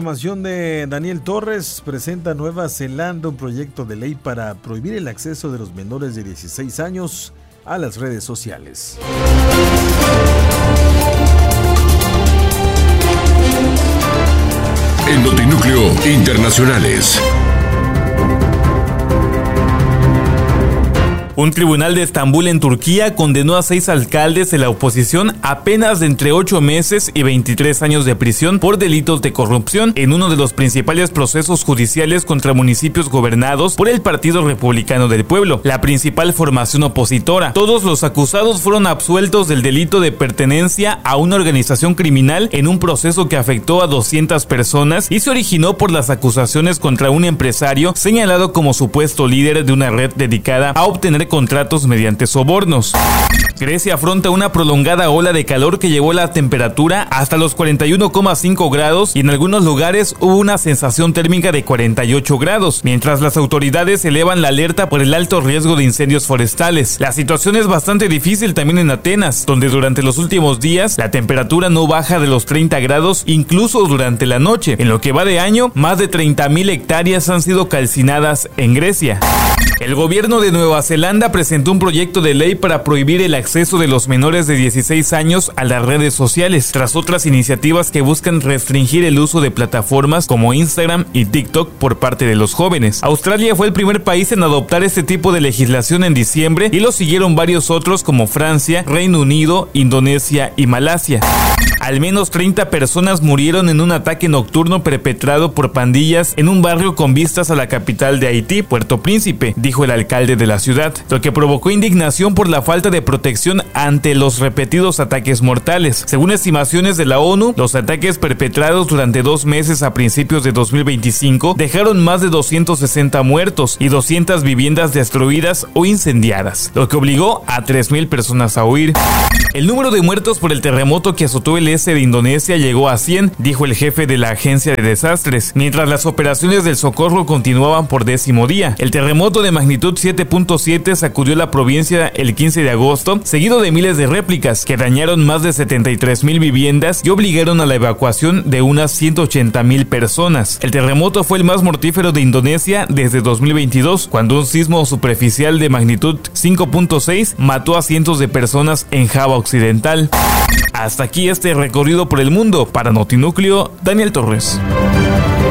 información de Daniel Torres. Presenta Nueva Zelanda un proyecto de ley para prohibir el acceso de los menores de 16 años a las redes sociales. En Notinúcleo Internacionales. Un tribunal de Estambul en Turquía condenó a 6 alcaldes de la oposición a penas de entre 8 meses y 23 años de prisión por delitos de corrupción en uno de los principales procesos judiciales contra municipios gobernados por el Partido Republicano del Pueblo, la principal formación opositora. Todos los acusados fueron absueltos del delito de pertenencia a una organización criminal en un proceso que afectó a 200 personas y se originó por las acusaciones contra un empresario señalado como supuesto líder de una red dedicada a obtener contratos mediante sobornos. Grecia afronta una prolongada ola de calor que llevó la temperatura hasta los 41,5 grados y en algunos lugares hubo una sensación térmica de 48 grados, mientras las autoridades elevan la alerta por el alto riesgo de incendios forestales. La situación es bastante difícil también en Atenas, donde durante los últimos días la temperatura no baja de los 30 grados incluso durante la noche. En lo que va de año, más de 30,000 hectáreas han sido calcinadas en Grecia. El gobierno de Nueva Zelanda presentó un proyecto de ley para prohibir el acceso de los menores de 16 años a las redes sociales, tras otras iniciativas que buscan restringir el uso de plataformas como Instagram y TikTok por parte de los jóvenes. Australia fue el primer país en adoptar este tipo de legislación en diciembre y lo siguieron varios otros como Francia, Reino Unido, Indonesia y Malasia. Al menos 30 personas murieron en un ataque nocturno perpetrado por pandillas en un barrio con vistas a la capital de Haití, Puerto Príncipe, dijo el alcalde de la ciudad, lo que provocó indignación por la falta de protección ante los repetidos ataques mortales. Según estimaciones de la ONU, los ataques perpetrados durante 2 meses a principios de 2025 dejaron más de 260 muertos y 200 viviendas destruidas o incendiadas, lo que obligó a 3,000 personas a huir. El número de muertos por el terremoto que azotó el este de Indonesia llegó a 100, dijo el jefe de la agencia de desastres, mientras las operaciones del socorro continuaban por 10º día. El terremoto de magnitud 7.7 sacudió la provincia el 15 de agosto, seguido de miles de réplicas que dañaron más de 73,000 viviendas y obligaron a la evacuación de unas 180,000 personas. El terremoto fue el más mortífero de Indonesia desde 2022, cuando un sismo superficial de magnitud 5.6 mató a cientos de personas en Java Occidental. Hasta aquí este recorrido por el mundo. Para Notinúcleo, Daniel Torres.